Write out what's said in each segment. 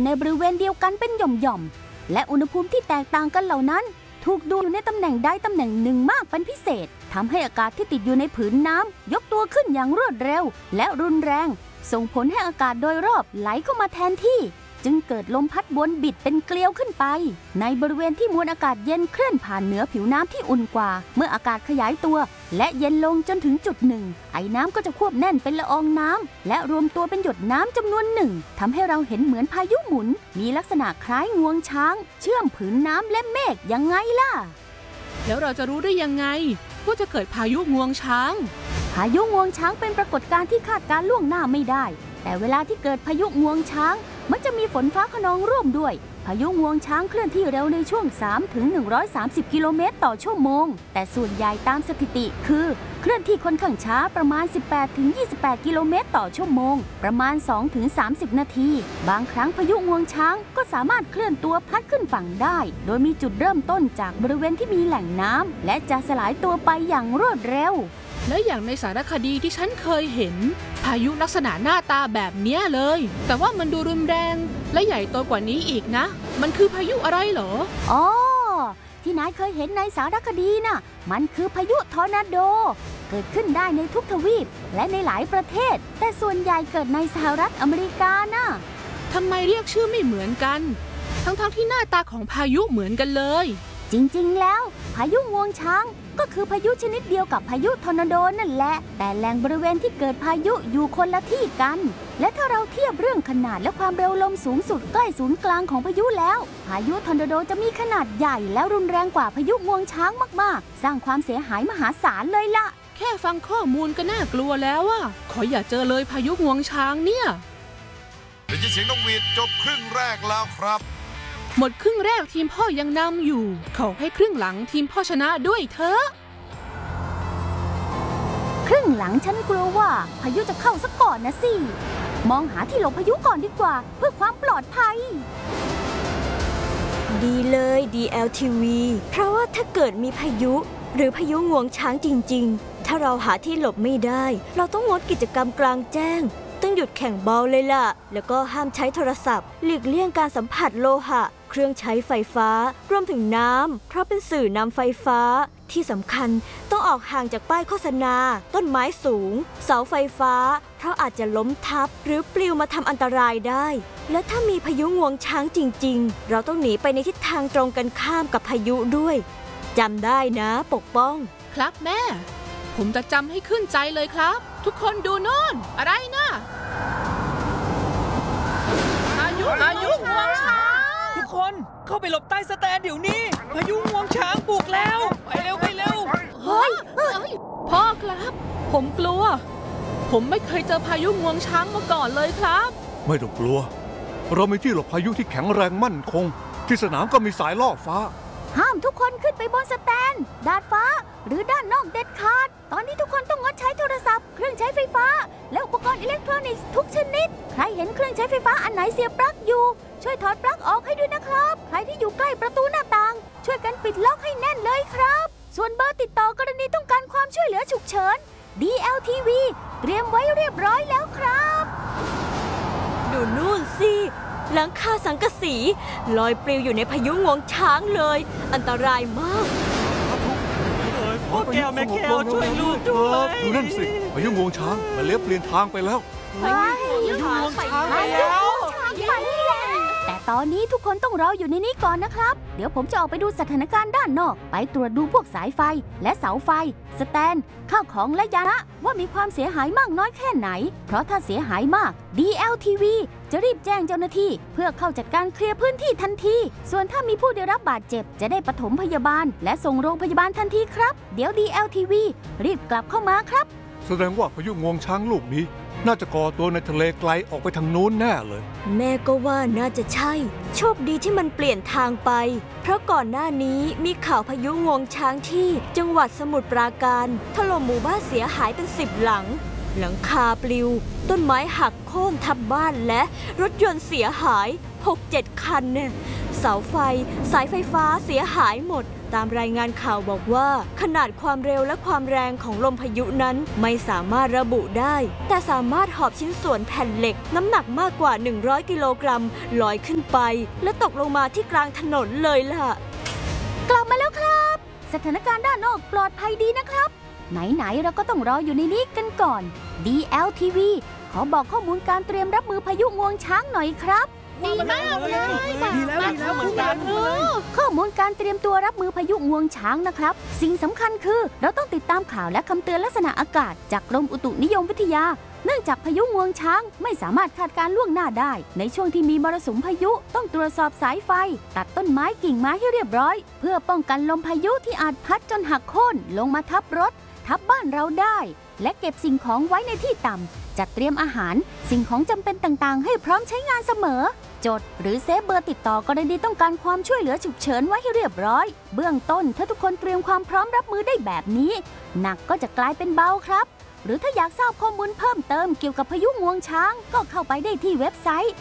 ในบริเวณเดียวกันเป็นหย่อมๆและอุณหภูมิที่แตกต่างกันเหล่านั้นถูกดูอยู่ในตำแหน่งใดตำแหน่งหนึ่งมากเป็นพิเศษทำให้อากาศที่ติดอยู่ในผืนน้ำยกตัวขึ้นอย่างรวดเร็วและรุนแรงส่งผลให้อากาศโดยรอบไหลเข้ามาแทนที่จึงเกิดลมพัดวนบิดเป็นเกลียวขึ้นไปในบริเวณที่มวลอากาศเย็นเคลื่อนผ่านเหนือผิวน้ำที่อุ่นกว่าเมื่ออากาศขยายตัวและเย็นลงจนถึงจุดหนึ่งไอ้น้ำก็จะควบแน่นเป็นละอองน้ำและรวมตัวเป็นหยดน้ำจำนวนหนึ่งทำให้เราเห็นเหมือนพายุหมุนมีลักษณะคล้ายงวงช้างเชื่อมผืนน้ำและเมฆยังไงล่ะแล้วเราจะรู้ได้ยังไงว่าจะเกิดพายุงวงช้างพายุงวงช้างเป็นปรากฏการณ์ที่คาดการณ์ล่วงหน้าไม่ได้แต่เวลาที่เกิดพายุงวงช้างมันจะมีฝนฟ้าคะนองร่วมด้วยพายุงวงช้างเคลื่อนที่เร็วในช่วง 3-130 กิโลเมตรต่อชั่วโมงแต่ส่วนใหญ่ตามสถิติคือเคลื่อนที่ค่อนข้างช้าประมาณ 18-28 กิโลเมตรต่อชั่วโมงประมาณ 2-30 นาทีบางครั้งพายุงวงช้างก็สามารถเคลื่อนตัวพัดขึ้นฝั่งได้โดยมีจุดเริ่มต้นจากบริเวณที่มีแหล่งน้ำและจะสลายตัวไปอย่างรวดเร็วและอย่างในสารคดีที่ฉันเคยเห็นพายุลักษณะหน้าตาแบบเนี้ยเลยแต่ว่ามันดูรุนแรงและใหญ่โตกว่านี้อีกนะมันคือพายุอะไรเหรออ๋อที่นายเคยเห็นในสารคดีน่ะมันคือพายุทอร์นาโดเกิดขึ้นได้ในทุกทวีปและในหลายประเทศแต่ส่วนใหญ่เกิดในสหรัฐอเมริกาน่ะทำไมเรียกชื่อไม่เหมือนกันทั้งที่หน้าตาของพายุเหมือนกันเลยจริงๆแล้วพายุงวงช้างก็คือพายุชนิดเดียวกับพายุทอร์นาโดนั่นแหละแต่แหล่งบริเวณที่เกิดพายุอยู่คนละที่กันและถ้าเราเทียบเรื่องขนาดและความเร็วลมสูงสุดใกล้ศูนย์กลางของพายุแล้วพายุทอร์นาโดจะมีขนาดใหญ่และรุนแรงกว่าพายุงวงช้างมากๆสร้างความเสียหายมหาศาลเลยล่ะแค่ฟังข้อมูลก็น่ากลัวแล้วอะขออย่าเจอเลยพายุงวงช้างเนี่ยได้ยินเสียงนกหวีดจบครึ่งแรกแล้วครับหมดครึ่งแรกทีมพ่อยังนำอยู่ขอให้ครึ่งหลังทีมพ่อชนะด้วยเถอะครึ่งหลังฉันกลัวว่าพายุจะเข้าซะก่อนนะสิมองหาที่หลบพายุก่อนดีกว่าเพื่อความปลอดภัยดีเลย DLTV เพราะว่าถ้าเกิดมีพายุหรือพายุงวงช้างจริงๆถ้าเราหาที่หลบไม่ได้เราต้องงดกิจกรรมกลางแจ้งต้องหยุดแข่งบอลเลยล่ะแล้วก็ห้ามใช้โทรศัพท์หลีกเลี่ยงการสัมผัสโลหะเครื่องใช้ไฟฟ้ารวมถึงน้ำเพราะเป็นสื่อนำไฟฟ้าที่สำคัญต้องออกห่างจากป้ายโฆษณาต้นไม้สูงเสาไฟฟ้าเพราะอาจจะล้มทับหรือปลิวมาทำอันตรายได้และถ้ามีพายุงวงช้างจริงๆเราต้องหนีไปในทิศทางตรงกันข้ามกับพายุด้วยจำได้นะปกป้องครับแม่ผมจะจำให้ขึ้นใจเลยครับทุกคนดูโน่นอะไรนะพายุงวงช้างทุกคนเข้าไปหลบใต้สแตนเดี๋ยวนี้พายุงวงช้างบุกแล้วไปเร็วเฮ้ยพ่อครับผมกลัวผมไม่เคยเจอพายุงวงช้างมาก่อนเลยครับไม่ต้องกลัวเรามีที่หลบพายุที่แข็งแรงมั่นคงที่สนามก็มีสายล่อฟ้าห้ามทุกคนขึ้นไปบนสแตนดาดฟ้าหรือด้านนอกเด็ดขาดตอนนี้ทุกคนต้องงดใช้โทรศัพท์เครื่องใช้ไฟฟ้าและอุปกรณ์อิเล็กทรอนิกส์ทุกชนิดใครเห็นเครื่องใช้ไฟฟ้าอันไหนเสียบปลั๊กอยู่ช่วยถอดปลั๊กออกให้ด้วยนะครับใครที่อยู่ใกล้ประตูหน้าต่างช่วยกันปิดล็อกให้แน่นเลยครับส่วนเบอร์ติดต่อกรณีต้องการความช่วยเหลือฉุกเฉิน DLTV เตรียมไว้เรียบร้อยแล้วครับดูนู่นสิหลังคาสังกะสีลอยปลิวอยู่ในพายุงวงช้างเลยอันตรายมากพ่อแก้วแม่แก้วช่วยลูกด้วยดูนั่นสิพายุงวงช้างมันเลี้ยวเปลี่ยนทางไปแล้วพายุงวงช้างไปแล้วแต่ตอนนี้ทุกคนต้องรออยู่ในนี้ก่อนนะครับเดี๋ยวผมจะออกไปดูสถานการณ์ด้านนอกไปตรวจดูพวกสายไฟและเสาไฟสแตนข้าวของและยานะว่ามีความเสียหายมากน้อยแค่ไหนเพราะถ้าเสียหายมาก DLTV จะรีบแจ้งเจ้าหน้าที่เพื่อเข้าจัดการเคลียร์พื้นที่ทันทีส่วนถ้ามีผู้ได้รับบาดเจ็บจะได้ปฐมพยาบาลและส่งโรงพยาบาลทันทีครับเดี๋ยว DLTV รีบกลับเข้ามาครับแสดงว่าพายุงวงช้างลูกนี้น่าจะก่อตัวในทะเลไกลออกไปทางนู้นแน่เลยแม่ก็ว่าน่าจะใช่โชคดีที่มันเปลี่ยนทางไปเพราะก่อนหน้านี้มีข่าวพายุงวงช้างที่จังหวัดสมุทรปราการถล่มหมู่บ้านเสียหายเป็น10หลังหลังคาปลิวต้นไม้หักโค่นทับบ้านและรถยนต์เสียหาย 6-7 คันเนี่ยเสาไฟสายไฟฟ้าเสียหายหมดตามรายงานข่าวบอกว่าขนาดความเร็วและความแรงของลมพายุนั้นไม่สามารถระบุได้แต่สามารถหอบชิ้นส่วนแผ่นเหล็กน้ำหนักมากกว่า100กิโลกรัมลอยขึ้นไปและตกลงมาที่กลางถนนเลยล่ะกลับมาแล้วครับสถานการณ์ด้านนอกปลอดภัยดีนะครับไหนๆเราก็ต้องรออยู่ในนี้กันก่อน DLTV ขอบอกข้อมูลการเตรียมรับมือพายุงวงช้างหน่อยครับดีมากเลยดีแล้วเหมือนกันข้อมูลการเตรียมตัวรับมือพายุงวงช้างนะครับสิ่งสำคัญคือเราต้องติดตามข่าวและคำเตือนลักษณะอากาศจากกรมอุตุนิยมวิทยาเนื่องจากพายุงวงช้างไม่สามารถคาดการณ์ล่วงหน้าได้ในช่วงที่มีมรสุมพายุต้องตรวจสอบสายไฟตัดต้นไม้กิ่งไม้ให้เรียบร้อยเพื่อป้องกันลมพายุที่อาจพัดจนหักโค่นลงมาทับรถทับบ้านเราได้และเก็บสิ่งของไว้ในที่ต่ำจัดเตรียมอาหารสิ่งของจำเป็นต่างๆให้พร้อมใช้งานเสมอจดหรือเซฟเบอร์ติดต่อกรณีต้องการความช่วยเหลือฉุกเฉินไว้ให้เรียบร้อยเบื้องต้นถ้าทุกคนเตรียมความพร้อมรับมือได้แบบนี้หนักก็จะกลายเป็นเบาครับหรือถ้าอยากทราบข้อมูลเพิ่มเติมเกี่ยวกับพายุงวงช้างก็เข้าไปได้ที่เว็บไซต์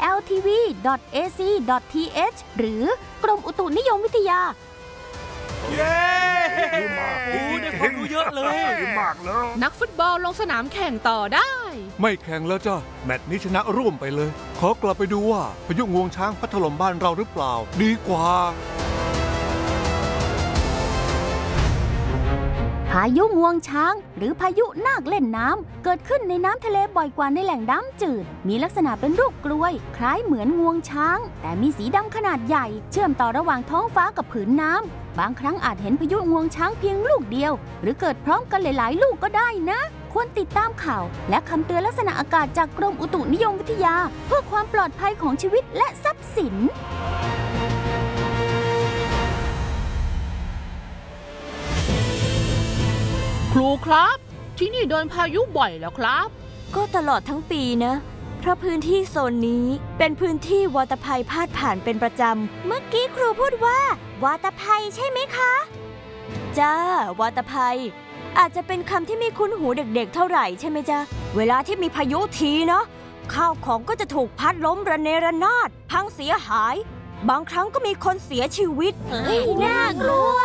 dltv.ac.th หรือกรมอุตุนิยมวิทยาเย้ได้ความรู้เยอะเลยมากเลยนักฟุตบอลลงสนามแข่งต่อได้ไม่แข่งแล้วจ้ะแมตช์นี้ชนะร่วมไปเลยขอกลับไปดูว่าพายุงวงช้างพัดถล่มบ้านเราหรือเปล่าดีกว่าพายุงวงช้างหรือพายุนาคเล่นน้ำเกิดขึ้นในน้ำทะเลบ่อยกว่าในแหล่งน้ำจืดมีลักษณะเป็นรูปกลวยคล้ายเหมือนงวงช้างแต่มีสีดำขนาดใหญ่เชื่อมต่อระหว่างท้องฟ้ากับผืนน้ำบางครั้งอาจเห็นพายุงวงช้างเพียงลูกเดียวหรือเกิดพร้อมกันหลายๆลูกก็ได้นะควรติดตามข่าวและคำเตือนลักษณะอากาศจากกรมอุตุนิยมวิทยาเพื่อความปลอดภัยของชีวิตและทรัพย์สินครูครับที่นี่โดนพายุบ่อยแล้วครับก็ตลอดทั้งปีนะเพราะพื้นที่โซนนี้เป็นพื้นที่วาตภัยพาดผ่านเป็นประจำเมื่อกี้ครูพูดว่าวาตภัยใช่ไหมคะจ้าวาตภัยอาจจะเป็นคำที่ไม่คุ้นหูเด็กๆเท่าไหร่ใช่ไหมจ๊ะเวลาที่มีพายุทีเนาะข้าวของก็จะถูกพัดล้มระเนระนาดพังเสียหายบางครั้งก็มีคนเสียชีวิตน่ากลัว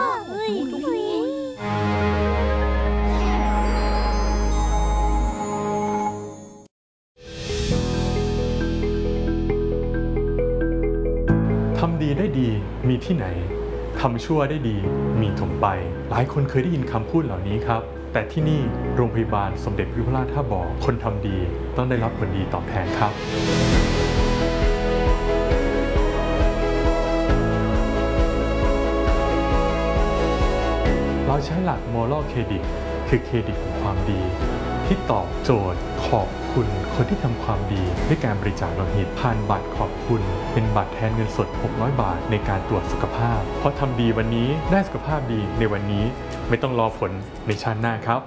ทำดีได้ดีมีที่ไหนทำชั่วได้ดีมีถมไปหลายคนเคยได้ยินคำพูดเหล่านี้ครับแต่ที่นี่โรงพยาบาลสมเด็จพยุพราชท่าบ่อคนทำดีต้องได้รับผลดีตอบแทนครับเราใช้หลัก Moral Credit คือเครดิตของความดีที่ตอบโจทย์ขอบคุณคนที่ทำความดีด้วยการบริจาคโลหิตผ่านบัตรขอบคุณเป็นบัตรแทนเงินสด600 บาทในการตรวจสุขภาพเพราะทำดีวันนี้ได้สุขภาพดีในวันนี้ไม่ต้องรอผลในชาติหน้าครับ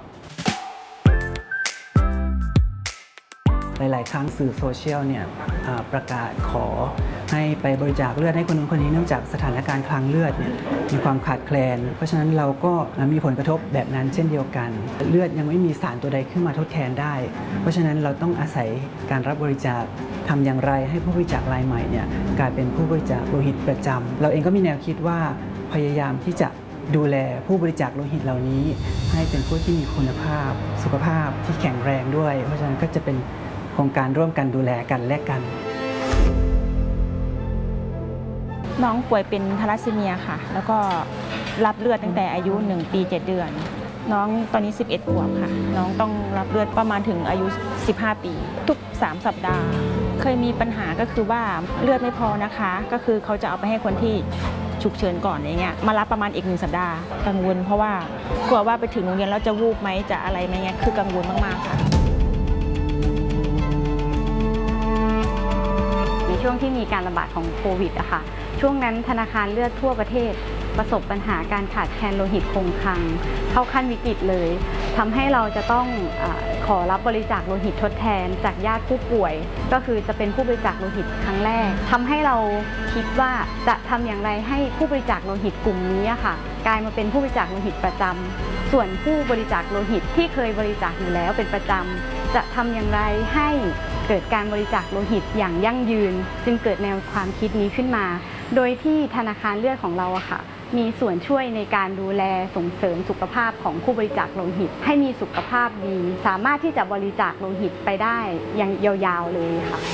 หลายๆครั้งสื่อโซเชียลเนี่ยประกาศขอให้ไปบริจาคเลือดให้คนนู้นคนนี้เนื่องจากสถานการณ์คลังเลือดเนี่ยมีความขาดแคลนเพราะฉะนั้นเราก็มีผลกระทบแบบนั้นเช่นเดียวกันเลือดยังไม่มีสารตัวใดขึ้นมาทดแทนได้เพราะฉะนั้นเราต้องอาศัยการรับบริจาคทำอย่างไรให้ผู้บริจาครายใหม่เนี่ยกลายเป็นผู้บริจาคโลหิตประจำเราเองก็มีแนวคิดว่าพยายามที่จะดูแลผู้บริจาคโลหิตเหล่านี้ให้เป็นผู้ที่มีคุณภาพสุขภาพที่แข็งแรงด้วยเพราะฉะนั้นก็จะเป็นโครงการร่วมกันดูแลกันและกันน้องป่วยเป็นทาลัสซีเมียค่ะแล้วก็รับเลือดตั้งแต่อายุ1 ปี 7 เดือนน้องตอนนี้11 ขวบค่ะน้องต้องรับเลือดประมาณถึงอายุ15 ปีทุก3 สัปดาห์เคยมีปัญหาก็คือว่าเลือดไม่พอนะคะก็คือเขาจะเอาไปให้คนที่ฉุกเฉินก่อนอย่างเงี้ยมารับประมาณอีก1 สัปดาห์กังวลเพราะว่ากลัวว่าไปถึงโรงเรียนแล้วจะวูบไหมจะอะไรไหมเงี้ยคือกังวลมากๆค่ะช่วงที่มีการระบาดของโควิดอะค่ะช่วงนั้นธนาคารเลือดทั่วประเทศประสบปัญหาการขาดแคลนโลหิตคงคลังเข้าขั้นวิกฤตเลยทำให้เราจะต้องขอรับบริจาคโลหิตทดแทนจากญาติผู้ป่วยก็คือจะเป็นผู้บริจาคโลหิตครั้งแรกทำให้เราคิดว่าจะทำอย่างไรให้ผู้บริจาคโลหิตกลุ่มนี้ค่ะกลายมาเป็นผู้บริจาคโลหิตประจำส่วนผู้บริจาคโลหิตที่เคยบริจาคอยู่แล้วเป็นประจำจะทำอย่างไรให้เกิดการบริจาคโลหิตอย่างยั่งยืนจึงเกิดแนวความคิดนี้ขึ้นมาโดยที่ธนาคารเลือดของเราอะค่ะมีส่วนช่วยในการดูแลส่งเสริมสุขภาพของผู้บริจาคโลหิตให้มีสุขภาพดีสามารถที่จะบริจาคโลหิตไปได้อย่างยาวๆเลยค่ะ